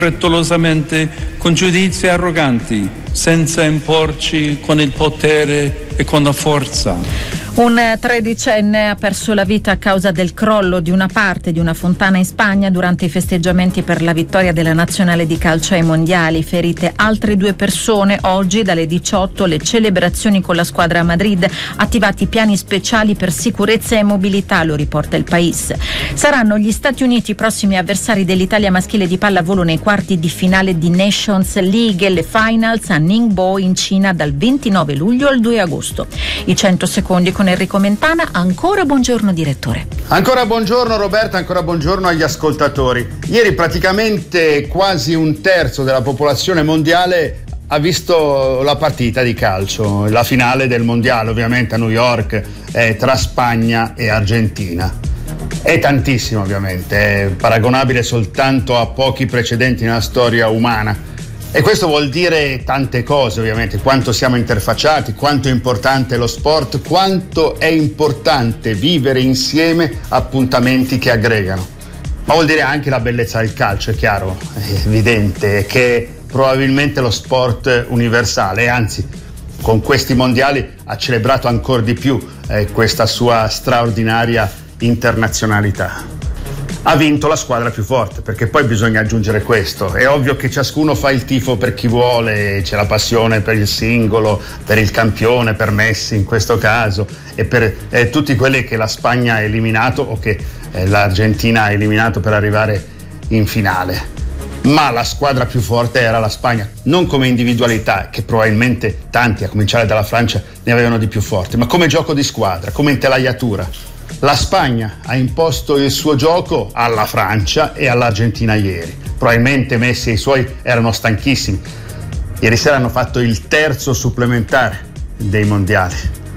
frettolosamente con giudizi arroganti, senza imporci con il potere e con la forza. Un tredicenne ha perso la vita a causa del crollo di una parte di una fontana in Spagna durante i festeggiamenti per la vittoria della nazionale di calcio ai mondiali. Ferite altre 2 persone. Oggi dalle 18 le celebrazioni con la squadra a Madrid, attivati piani speciali per sicurezza e mobilità, lo riporta il País. Saranno gli Stati Uniti i prossimi avversari dell'Italia maschile di pallavolo nei quarti di finale di Nations League e le finals a Ningbo in Cina dal 29 luglio al 2 agosto. I 100 secondi con Enrico Mentana. Ancora buongiorno direttore. Ancora buongiorno Roberta, ancora buongiorno agli ascoltatori. Ieri praticamente quasi un terzo della popolazione mondiale ha visto la partita di calcio, la finale del mondiale ovviamente a New York tra Spagna e Argentina. È tantissimo ovviamente, è paragonabile soltanto a pochi precedenti nella storia umana. E questo vuol dire tante cose ovviamente, quanto siamo interfacciati, quanto è importante lo sport, quanto è importante vivere insieme appuntamenti che aggregano. Ma vuol dire anche la bellezza del calcio, è chiaro, è evidente, che è probabilmente lo sport universale, e anzi con questi mondiali ha celebrato ancora di più questa sua straordinaria internazionalità. Ha vinto la squadra più forte, perché poi bisogna aggiungere questo. È ovvio che ciascuno fa il tifo per chi vuole, c'è la passione per il singolo, per il campione, per Messi in questo caso, e per tutti quelli che la Spagna ha eliminato o che l'Argentina ha eliminato per arrivare in finale. Ma la squadra più forte era la Spagna, non come individualità, che probabilmente tanti, a cominciare dalla Francia, ne avevano di più forti, ma come gioco di squadra, come intelaiatura. La Spagna ha imposto il suo gioco alla Francia e all'Argentina ieri. Probabilmente Messi e i suoi erano stanchissimi. Ieri sera hanno fatto il terzo supplementare dei mondiali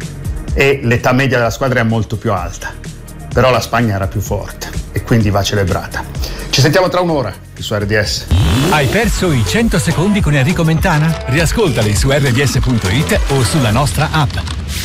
e l'età media della squadra è molto più alta. Però la Spagna era più forte e quindi va celebrata. Ci sentiamo tra un'ora su RDS. Hai perso i 100 secondi con Enrico Mentana? Riascoltali su rds.it o sulla nostra app.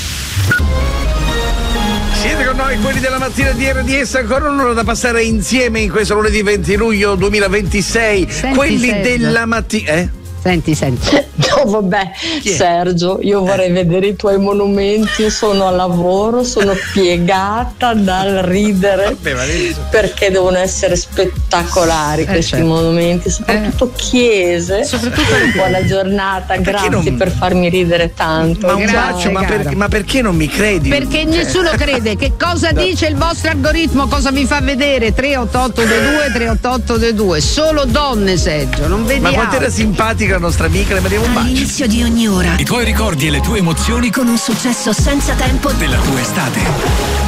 Siete con noi, quelli della mattina di RDS, ancora un'ora da passare insieme in questo lunedì 20 luglio 2026. Senti, quelli Sergio. della mattina. Senti. No, vabbè, Sergio, io vorrei vedere i tuoi monumenti. Io sono a lavoro, sono piegata dal ridere, perché devono essere spettacolari questi certo. monumenti, soprattutto chiese. Buona giornata, grazie per farmi ridere tanto. Ma perché non mi credi? Perché nessuno crede. Che cosa dice il vostro algoritmo? Cosa vi fa vedere? 38822 solo donne, Sergio, non vediamo. Ma quanto era simpatica la nostra amica, le mandiamo un bacio. All'inizio di ogni ora I tuoi ricordi e le tue emozioni con un successo senza tempo della tua estate.